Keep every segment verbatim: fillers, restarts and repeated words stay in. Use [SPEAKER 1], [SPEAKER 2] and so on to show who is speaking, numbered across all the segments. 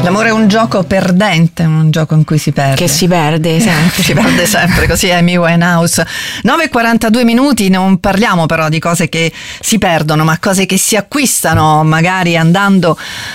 [SPEAKER 1] L'amore è un gioco perdente, un gioco in cui si perde.
[SPEAKER 2] Che si perde sempre.
[SPEAKER 1] si perde sempre, così è Amy Winehouse. nove e quarantadue minuti, non parliamo però di cose che si perdono, ma cose che si acquistano, magari andando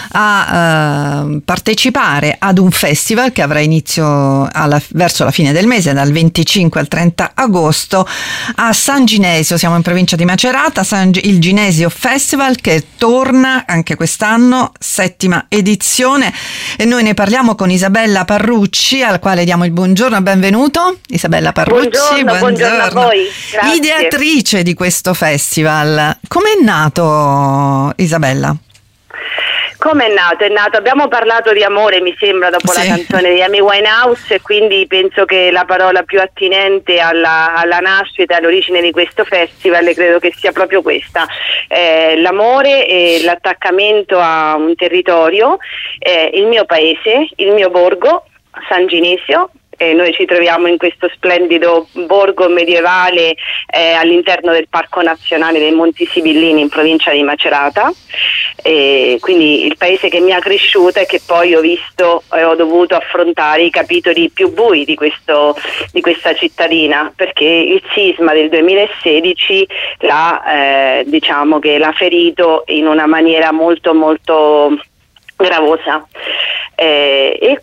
[SPEAKER 1] a uh, partecipare ad un festival che avrà inizio alla, verso la fine del mese, dal venticinque al trenta agosto, a San Ginesio. Siamo in provincia di Macerata, San, il Ginesio Festival che torna anche quest'anno, settima edizione, e noi ne parliamo con Isabella Parrucci, al quale diamo il buongiorno. Benvenuto Isabella Parrucci.
[SPEAKER 3] Buongiorno, buongiorno, buongiorno a voi. Grazie.
[SPEAKER 1] Ideatrice di questo festival. Com'è nato, Isabella?
[SPEAKER 3] Come è nato? È nato, abbiamo parlato di amore, mi sembra, dopo sì. la canzone di Amy Winehouse, e quindi penso che la parola più attinente alla, alla nascita, all'origine di questo festival, credo che sia proprio questa, eh, l'amore e l'attaccamento a un territorio, eh, il mio paese, il mio borgo, San Ginesio. E noi ci troviamo in questo splendido borgo medievale eh, all'interno del Parco Nazionale dei Monti Sibillini in provincia di Macerata, e quindi il paese che mi ha cresciuta e che poi ho visto e eh, ho dovuto affrontare i capitoli più bui di, questo, di questa cittadina, perché il sisma del duemilasedici l'ha, eh, diciamo che l'ha ferito in una maniera molto molto gravosa. Eh, e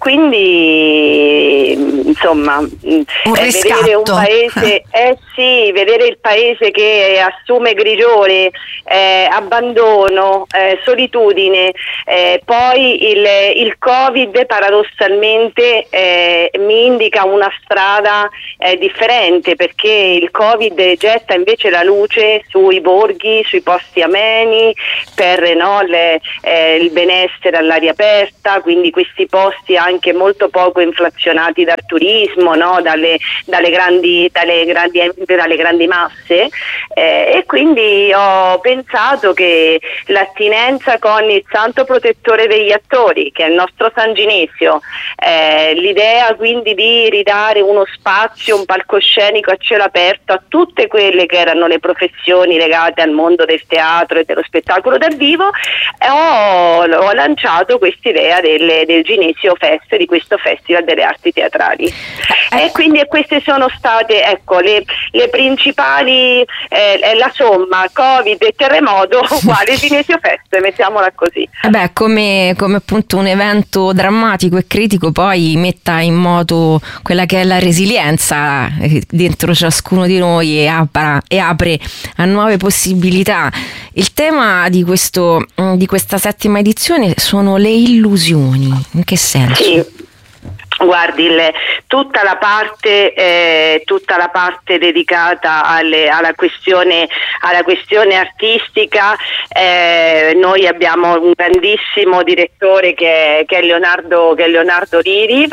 [SPEAKER 3] quindi insomma
[SPEAKER 1] un
[SPEAKER 3] eh, vedere un paese eh sì, vedere il paese che assume grigiore, eh, abbandono, eh, solitudine, eh, poi il, il Covid paradossalmente eh, mi indica una strada eh, differente, perché il Covid getta invece la luce sui borghi, sui posti ameni, per no, le, eh, il benessere all'aria aperta, quindi questi posti anche molto poco inflazionati dal turismo, no? dalle, dalle, grandi, dalle, grandi, dalle grandi masse, eh, e quindi ho pensato che l'attinenza con il santo protettore degli attori, che è il nostro San Ginesio, eh, l'idea quindi di ridare uno spazio, un palcoscenico a cielo aperto a tutte quelle che erano le professioni legate al mondo del teatro e dello spettacolo dal vivo, e ho, ho lanciato quest'idea del, del Ginesio Fest, di questo Festival delle Arti Teatrali. Eh. E quindi queste sono state ecco le, le principali, eh, la somma Covid e terremoto uguale Ginesio Fest, mettiamola così.
[SPEAKER 2] Eh beh, come, come appunto un evento drammatico e critico poi metta in moto quella che è la resilienza dentro ciascuno di noi e, apra, e apre a nuove possibilità. Il tema di, questo, di questa settima edizione sono le illusioni. In che senso?
[SPEAKER 3] Sì. Guardi, il, tutta la parte eh, tutta la parte dedicata alle, alla questione alla questione artistica, eh, noi abbiamo un grandissimo direttore che, che è Leonardo che è Leonardo Riri,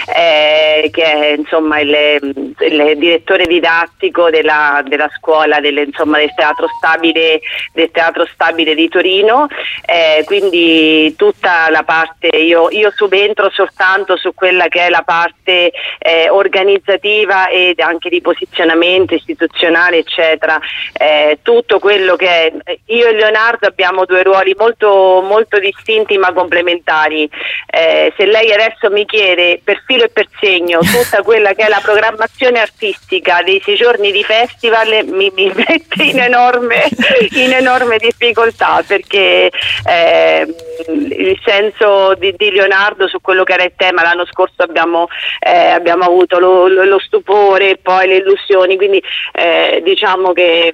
[SPEAKER 3] eh, che è insomma il, il direttore didattico della, della scuola del, insomma, del teatro stabile del teatro stabile di Torino, eh, quindi tutta la parte io, io subentro soltanto su quella che è la parte eh, organizzativa ed anche di posizionamento istituzionale eccetera, eh, tutto quello che è, io e Leonardo abbiamo due ruoli molto molto distinti ma complementari, eh, se lei adesso mi chiede per filo e per segno tutta quella che è la programmazione artistica dei sei giorni di festival mi, mi mette in enorme in enorme difficoltà, perché eh, il senso di, di Leonardo su quello che era il tema l'anno scorso abbiamo, eh, abbiamo avuto lo, lo, lo stupore e poi le illusioni, quindi eh, diciamo che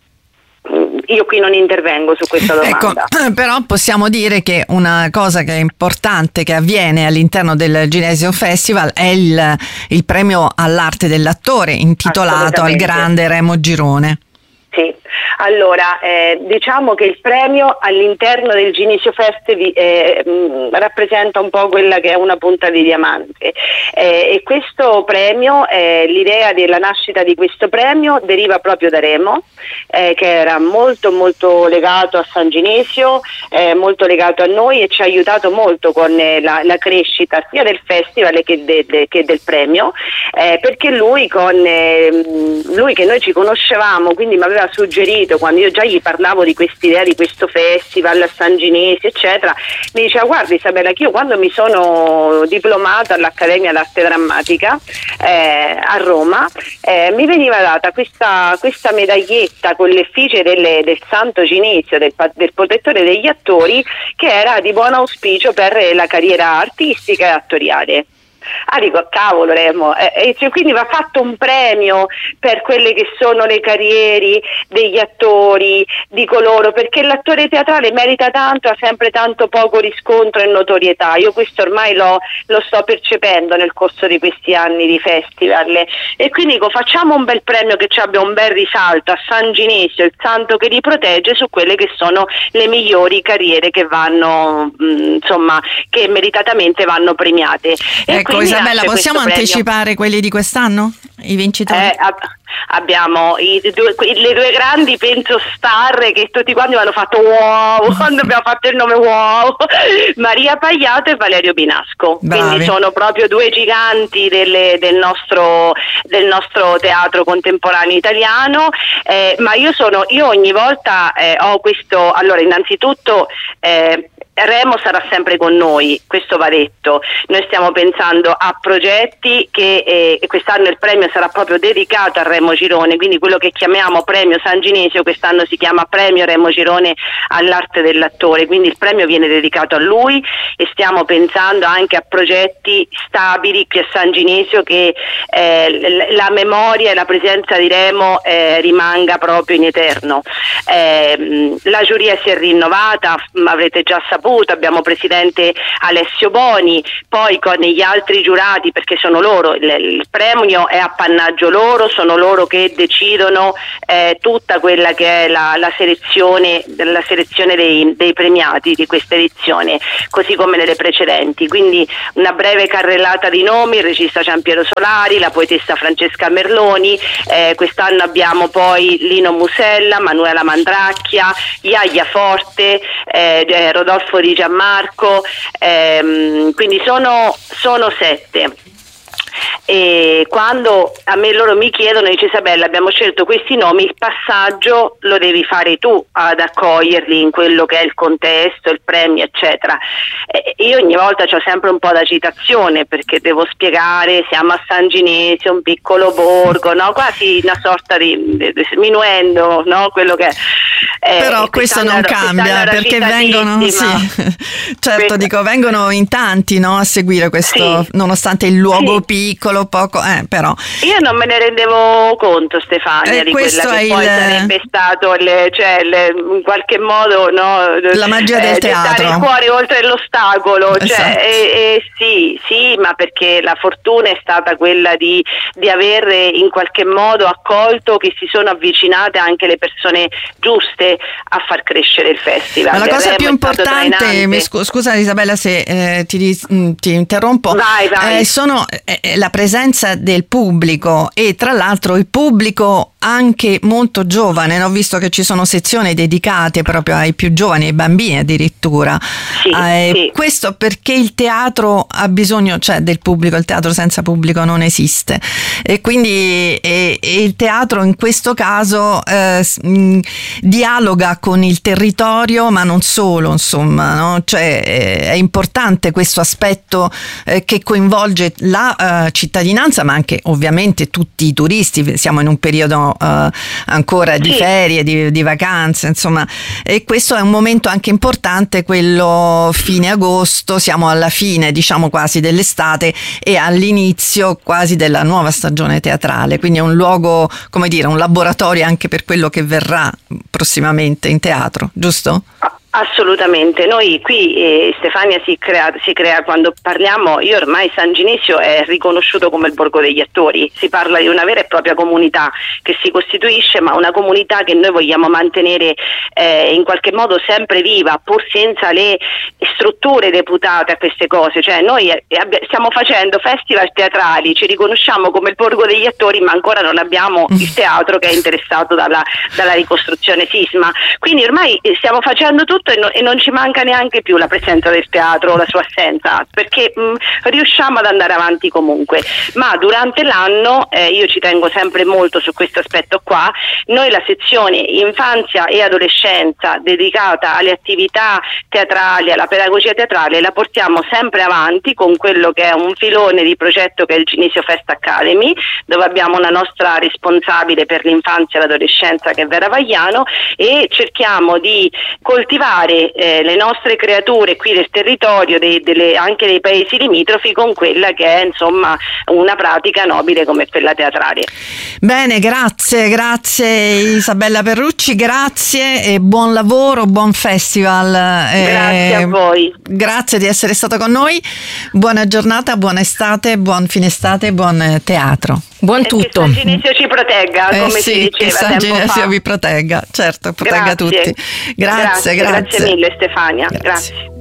[SPEAKER 3] io qui non intervengo su questa domanda.
[SPEAKER 1] Ecco, però possiamo dire che una cosa che è importante che avviene all'interno del Ginesio Festival è il, il premio all'arte dell'attore intitolato al grande Remo Girone.
[SPEAKER 3] Sì, allora eh, diciamo che il premio all'interno del Ginesio Fest eh, mh, rappresenta un po' quella che è una punta di diamante, eh, e questo premio, eh, l'idea della nascita di questo premio deriva proprio da Remo, eh, che era molto molto legato a San Ginesio, eh, molto legato a noi, e ci ha aiutato molto con eh, la, la crescita sia del festival che, de, de, che del premio, eh, perché lui con eh, lui che noi ci conoscevamo, quindi mi aveva aveva suggerito, quando io già gli parlavo di quest'idea di questo festival a San Ginesio eccetera, mi diceva: guarda Isabella, che io quando mi sono diplomata all'Accademia d'Arte Drammatica eh, a Roma eh, mi veniva data questa, questa medaglietta con l'effigie delle, del Santo Ginesio, del, del protettore degli attori, che era di buon auspicio per la carriera artistica e attoriale. Ah, dico, cavolo Remo, eh, e quindi va fatto un premio per quelle che sono le carriere degli attori, di coloro, perché l'attore teatrale merita tanto, ha sempre tanto poco riscontro e notorietà. Io questo ormai lo, lo sto percependo nel corso di questi anni di festival, e quindi dico, facciamo un bel premio che ci abbia un bel risalto a San Ginesio, il santo che li protegge, su quelle che sono le migliori carriere che vanno, mh, insomma, che meritatamente vanno premiate. E
[SPEAKER 1] Ecco Isabella, possiamo anticipare quelli di quest'anno? I vincitori?
[SPEAKER 3] Eh, ab- abbiamo i due, le due grandi, penso, star che tutti quanti mi hanno fatto wow quando abbiamo fatto il nome, wow, Maria Pagliato e Valerio Binasco.
[SPEAKER 1] Bravi.
[SPEAKER 3] Quindi sono proprio due giganti delle, del, nostro, del nostro teatro contemporaneo italiano, eh, ma io sono io ogni volta eh, ho questo, allora innanzitutto eh, Remo sarà sempre con noi, questo va detto. Noi stiamo pensando a progetti che eh, quest'anno il premio sarà proprio dedicato a Remo Girone, quindi quello che chiamiamo premio San Ginesio quest'anno si chiama premio Remo Girone all'arte dell'attore, quindi il premio viene dedicato a lui, e stiamo pensando anche a progetti stabili qui a San Ginesio, che eh, la memoria e la presenza di Remo eh, rimanga proprio in eterno. Eh, la giuria si è rinnovata, avrete già saputo, abbiamo presidente Alessio Boni, poi con gli altri giurati, perché sono loro, il, il premio è appannaggio loro, sono loro che decidono eh, tutta quella che è la, la selezione, la selezione dei, dei premiati di questa edizione, così come nelle precedenti. Quindi una breve carrellata di nomi: il regista Giampiero Solari, la poetessa Francesca Merloni, eh, quest'anno abbiamo poi Lino Musella, Manuela Mandracchia, Iaia Forte, eh, Rodolfo Di Gianmarco, ehm, quindi sono, sono sette. E quando a me loro mi chiedono, dice: Isabella, abbiamo scelto questi nomi, il passaggio lo devi fare tu ad accoglierli in quello che è il contesto, il premio eccetera. E io ogni volta c'ho sempre un po' d'agitazione, perché devo spiegare, siamo a San Ginesio, un piccolo borgo, no? Quasi una sorta di, di, di sminuendo, no? Quello che è,
[SPEAKER 1] però questo non cambia, perché vengono, sì, certo,
[SPEAKER 3] Questa.
[SPEAKER 1] dico, vengono in tanti, no, a seguire questo, sì, nonostante il luogo sì. piccolo, poco, eh, però
[SPEAKER 3] io non me ne rendevo conto, Stefania, eh, di quella che poi il... sarebbe stato le, cioè, le, in qualche modo, no,
[SPEAKER 1] la magia
[SPEAKER 3] eh,
[SPEAKER 1] del teatro,
[SPEAKER 3] il cuore oltre l'ostacolo,
[SPEAKER 1] esatto.
[SPEAKER 3] cioè, e, e sì, sì, ma perché la fortuna è stata quella di, di aver in qualche modo accolto, che si sono avvicinate anche le persone giuste a far crescere il festival.
[SPEAKER 1] Ma la cosa più importante, mi scu- scusa Isabella se eh, ti, ti interrompo,
[SPEAKER 3] vai, vai.
[SPEAKER 1] Eh, sono eh, la presenza del pubblico, e tra l'altro il pubblico anche molto giovane, no? Visto che ci sono sezioni dedicate proprio ai più giovani, ai bambini addirittura.
[SPEAKER 3] Sì,
[SPEAKER 1] eh,
[SPEAKER 3] sì.
[SPEAKER 1] Questo perché il teatro ha bisogno, cioè, del pubblico, il teatro senza pubblico non esiste, e quindi e, e il teatro in questo caso eh, mh, dialoga con il territorio, ma non solo, insomma, no? Cioè eh, è importante questo aspetto eh, che coinvolge la uh, cittadinanza, ma anche ovviamente tutti i turisti. Siamo in un periodo Uh, ancora di
[SPEAKER 3] sì.
[SPEAKER 1] ferie, di, di vacanze, insomma, e questo è un momento anche importante, quello fine agosto, siamo alla fine, diciamo, quasi dell'estate e all'inizio quasi della nuova stagione teatrale, quindi è un luogo, come dire, un laboratorio anche per quello che verrà prossimamente in teatro, giusto?
[SPEAKER 3] Assolutamente, noi qui eh, Stefania si crea, si crea quando parliamo, io ormai San Ginesio è riconosciuto come il borgo degli attori, si parla di una vera e propria comunità che si costituisce, ma una comunità che noi vogliamo mantenere eh, in qualche modo sempre viva, pur senza le strutture deputate a queste cose. Cioè noi eh, stiamo facendo festival teatrali, ci riconosciamo come il borgo degli attori, ma ancora non abbiamo il teatro che è interessato dalla, dalla ricostruzione sisma, quindi ormai stiamo facendo tutto tutto e, no, e non ci manca neanche più la presenza del teatro o la sua assenza, perché mh, riusciamo ad andare avanti comunque. Ma durante l'anno, eh, io ci tengo sempre molto su questo aspetto qua, noi la sezione infanzia e adolescenza dedicata alle attività teatrali, alla pedagogia teatrale, la portiamo sempre avanti con quello che è un filone di progetto che è il Ginesio Fest Academy, dove abbiamo una nostra responsabile per l'infanzia e l'adolescenza che è Vera Vagliano, e cerchiamo di coltivare eh, le nostre creature qui del territorio, dei, delle, anche dei paesi limitrofi, con quella che è insomma una pratica nobile come quella teatrale.
[SPEAKER 1] Bene, grazie, grazie Isabella Perrucci, grazie e buon lavoro, buon festival.
[SPEAKER 3] Grazie
[SPEAKER 1] eh,
[SPEAKER 3] a voi.
[SPEAKER 1] Grazie di essere stata con noi, buona giornata, buona estate, buon fine estate, buon teatro.
[SPEAKER 2] Buon tutto.
[SPEAKER 3] E che San Ginesio ci protegga,
[SPEAKER 1] eh
[SPEAKER 3] come
[SPEAKER 1] sì,
[SPEAKER 3] si diceva
[SPEAKER 1] che San
[SPEAKER 3] tempo
[SPEAKER 1] Ginesio
[SPEAKER 3] fa.
[SPEAKER 1] vi protegga, certo, protegga
[SPEAKER 3] Grazie.
[SPEAKER 1] tutti. Grazie,
[SPEAKER 3] grazie,
[SPEAKER 1] grazie.
[SPEAKER 3] grazie mille Stefania,
[SPEAKER 1] Grazie.
[SPEAKER 3] grazie.